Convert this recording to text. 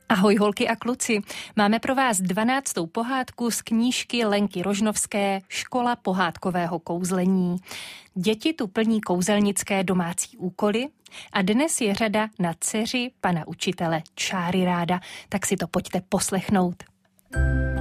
Ahoj holky a kluci, máme pro vás 12. pohádku z knížky Lenky Rožnovské Škola pohádkového kouzlení. Děti tu plní kouzelnické domácí úkoly a dnes je řada na dceři pana učitele Čáry Ráda, tak si to pojďte poslechnout.